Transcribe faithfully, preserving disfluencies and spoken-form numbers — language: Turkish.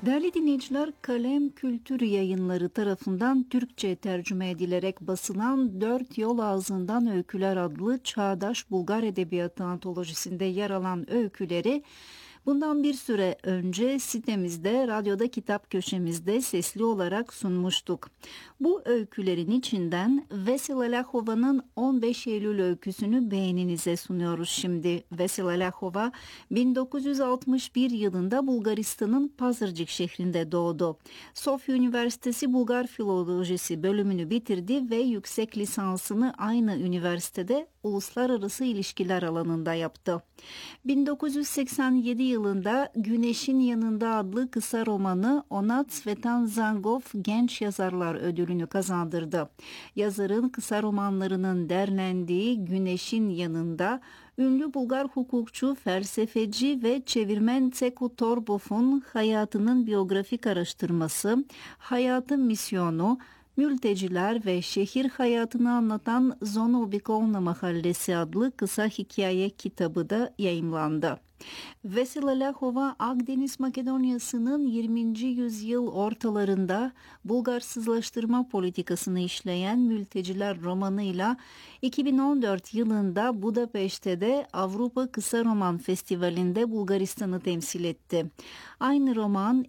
Değerli dinleyiciler, Kalem Kültür Yayınları tarafından Türkçe tercüme edilerek basılan Dört Yol Ağzından Öyküler adlı çağdaş Bulgar Edebiyatı antolojisinde yer alan öyküleri bundan bir süre önce sitemizde, radyoda kitap köşemizde sesli olarak sunmuştuk. Bu öykülerin içinden Vesela Lahova'nın on beş Eylül öyküsünü beğeninize sunuyoruz şimdi. Vesela Lahova bin dokuz yüz altmış bir yılında Bulgaristan'ın Pazarcık şehrinde doğdu. Sofya Üniversitesi Bulgar Filolojisi bölümünü bitirdi ve yüksek lisansını aynı üniversitede uluslararası ilişkiler alanında yaptı. bin dokuz yüz seksen yedi yılında Güneşin Yanında adlı kısa romanı ona Tsvetan Zangov Genç Yazarlar Ödülünü kazandırdı. Yazarın kısa romanlarının derlendiği Güneşin Yanında, ünlü Bulgar hukukçu, felsefeci ve çevirmen Tseku Torbov'un hayatının biyografik araştırması, hayatın misyonu, mülteciler ve şehir hayatını anlatan Zona Obikovna Mahallesi adlı kısa hikaye kitabı da yayımlandı. Vesela Lahova, Akdeniz Makedonyası'nın yirminci yüzyıl ortalarında Bulgarsızlaştırma politikasını işleyen Mülteciler romanıyla iki bin on dört yılında Budapeşte'de Avrupa Kısa Roman Festivali'nde Bulgaristan'ı temsil etti. Aynı roman